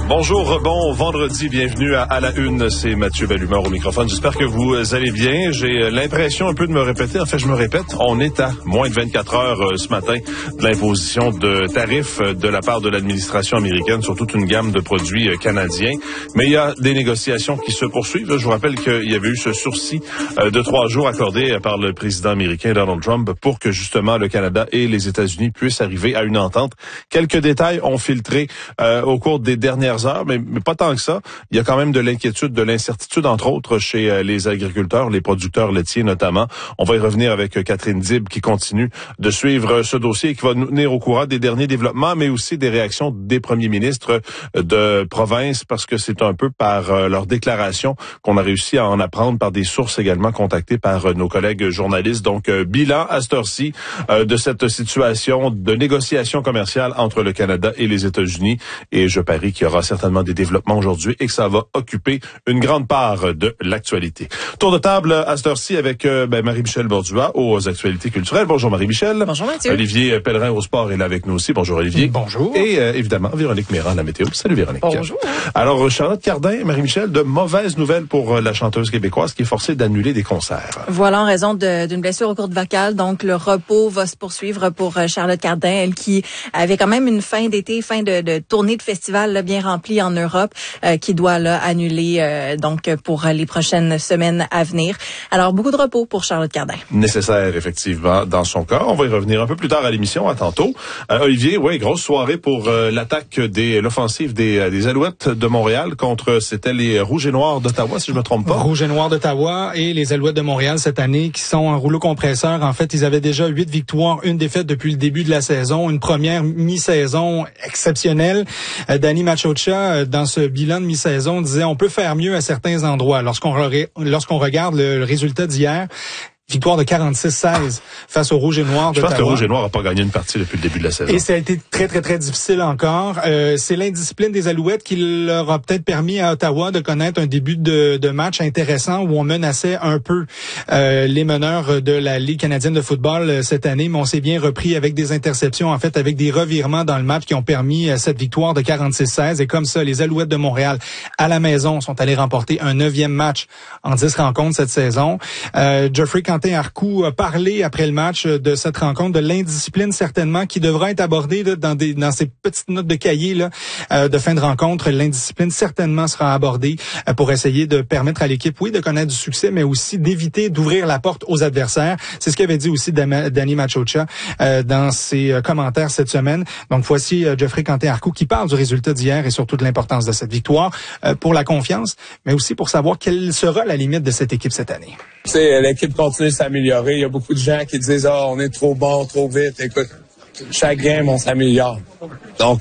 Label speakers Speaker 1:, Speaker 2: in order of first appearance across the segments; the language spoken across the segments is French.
Speaker 1: Bonjour, bon vendredi, bienvenue à la une, c'est Mathieu Bellumeur au microphone. J'espère que vous allez bien. J'ai l'impression un peu de me répéter. En fait, je me répète, on est à moins de 24 heures ce matin de l'imposition de tarifs de la part de l'administration américaine sur toute une gamme de produits canadiens. Mais il y a des négociations qui se poursuivent. Je vous rappelle qu'il y avait eu ce sursis de 3 jours accordé par le président américain Donald Trump pour que justement le Canada et les États-Unis puissent arriver à une entente. Quelques détails ont filtré au cours des dernières heures, mais pas tant que ça. Il y a quand même de l'inquiétude, de l'incertitude, entre autres, chez les agriculteurs, les producteurs laitiers notamment. On va y revenir avec Catherine Dib qui continue de suivre ce dossier et qui va nous tenir au courant des derniers développements, mais aussi des réactions des premiers ministres de province, parce que c'est un peu par leur déclaration qu'on a réussi à en apprendre, par des sources également contactées par nos collègues journalistes. Donc, bilan à cette heure-ci de cette situation de négociation commerciale entre le Canada et les États-Unis. Et je parie qu'il y aura certainement des développements aujourd'hui et que ça va occuper une grande part de l'actualité. Tour de table à cette heure-ci avec Marie-Michel Bordua aux actualités culturelles. Bonjour Marie-Michel.
Speaker 2: Bonjour Mathieu.
Speaker 1: Olivier Pellerin au sport est là avec nous aussi. Bonjour Olivier.
Speaker 3: Bonjour.
Speaker 1: Et évidemment Véronique Méran à la météo. Salut Véronique.
Speaker 2: Bonjour.
Speaker 1: Alors Charlotte Cardin, Marie-Michel, de mauvaises nouvelles pour la chanteuse québécoise qui est forcée d'annuler des concerts.
Speaker 2: Voilà, en raison d'une blessure aux cordes vocales. Donc le repos va se poursuivre pour Charlotte Cardin, elle qui avait quand même une fin d'été, fin de tournée de festival là, bien remplie en Europe, qui doit là annuler donc pour les prochaines semaines à venir. Alors beaucoup de repos pour Charlotte Cardin. Nécessaire
Speaker 1: effectivement dans son cas. On va y revenir un peu plus tard à l'émission, à tantôt. Olivier, oui, grosse soirée pour l'attaque l'offensive des Alouettes de Montréal contre, c'était les Rouges et Noirs d'Ottawa, si je me trompe pas.
Speaker 3: Rouges et Noirs d'Ottawa et les Alouettes de Montréal cette année qui sont un rouleau compresseur. En fait, ils avaient déjà 8 victoires, une défaite depuis le début de la saison, une première mi-saison exceptionnelle. Danny Machocha, dans ce bilan de mi-saison, disait on peut faire mieux à certains endroits. Lorsqu'on regarde le résultat d'hier, victoire de 46-16 face aux Rouges et Noirs d'Ottawa.
Speaker 1: Je pense que le Rouge et Noir n'a pas gagné une partie depuis le début de la saison.
Speaker 3: Et ça a été très, très, très difficile encore. C'est l'indiscipline des Alouettes qui leur a peut-être permis à Ottawa de connaître un début de match intéressant où on menaçait un peu les meneurs de la Ligue canadienne de football cette année, mais on s'est bien repris avec des interceptions, en fait, avec des revirements dans le match qui ont permis cette victoire de 46-16. Et comme ça, les Alouettes de Montréal, à la maison, sont allés remporter un 9e match en 10 rencontres cette saison. Geoffrey Quentin-Arcou a parlé après le match de cette rencontre, de l'indiscipline certainement qui devra être abordée là, dans ces petites notes de cahier là, de fin de rencontre. L'indiscipline certainement sera abordée pour essayer de permettre à l'équipe, oui, de connaître du succès, mais aussi d'éviter d'ouvrir la porte aux adversaires. C'est ce qu'avait dit aussi Danny Machocha dans ses commentaires cette semaine. Donc voici Geoffrey Quentin-Arcou qui parle du résultat d'hier et surtout de l'importance de cette victoire pour la confiance, mais aussi pour savoir quelle sera la limite de cette équipe cette année.
Speaker 4: L'équipe continue de s'améliorer. Il y a beaucoup de gens qui disent « Ah, on est trop bon, trop vite. » Écoute, chaque game, on s'améliore. Donc,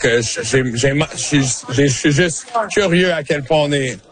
Speaker 4: je suis juste curieux à quel point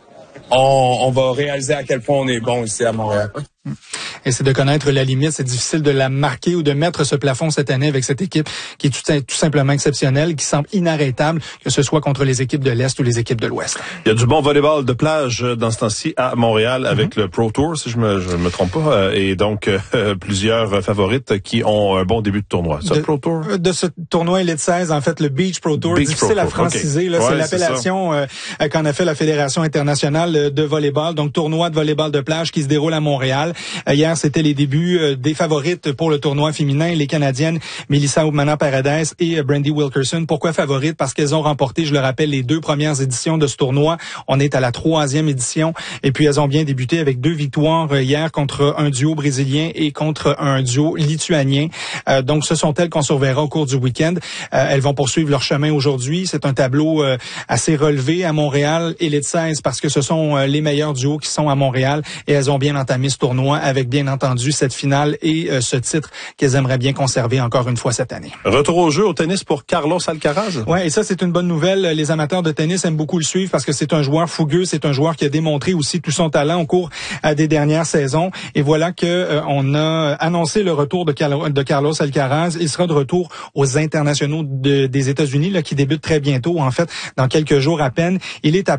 Speaker 4: on va réaliser à quel point on est bon ici à Montréal.
Speaker 3: Et c'est de connaître la limite. C'est difficile de la marquer ou de mettre ce plafond cette année avec cette équipe qui est tout simplement exceptionnelle, qui semble inarrêtable, que ce soit contre les équipes de l'Est ou les équipes de l'Ouest.
Speaker 1: Il y a du bon volleyball de plage dans ce temps-ci à Montréal avec le Pro Tour, si je me trompe pas, et donc plusieurs favorites qui ont un bon début de tournoi. Ça, Pro Tour?
Speaker 3: De ce tournoi Elite 16, en fait, le Beach Pro Tour, difficile à franciser. Okay. Là, c'est l'appellation qu'en a fait la Fédération internationale de volleyball, donc tournoi de volleyball de plage qui se déroule à Montréal. Hier, c'était les débuts des favorites pour le tournoi féminin, les Canadiennes Melissa Oumana-Paredes et Brandy Wilkerson. Pourquoi favorites? Parce qu'elles ont remporté, je le rappelle, les 2 premières éditions de ce tournoi. On est à la 3e édition et puis elles ont bien débuté avec 2 victoires hier contre un duo brésilien et contre un duo lituanien. Donc, ce sont elles qu'on surveillera au cours du week-end. Elles vont poursuivre leur chemin aujourd'hui. C'est un tableau assez relevé à Montréal, Elite 16, parce que ce sont les meilleurs duos qui sont à Montréal et elles ont bien entamé ce tournoi avec bien entendu cette finale et ce titre qu'elles aimeraient bien conserver encore une fois cette année.
Speaker 1: Retour au jeu au tennis pour Carlos Alcaraz.
Speaker 3: Ouais, et ça c'est une bonne nouvelle. Les amateurs de tennis aiment beaucoup le suivre parce que c'est un joueur fougueux, c'est un joueur qui a démontré aussi tout son talent au cours des dernières saisons. Et voilà que on a annoncé le retour de Carlos Alcaraz. Il sera de retour aux internationaux des États-Unis là qui débutent très bientôt, en fait, dans quelques jours à peine. Il est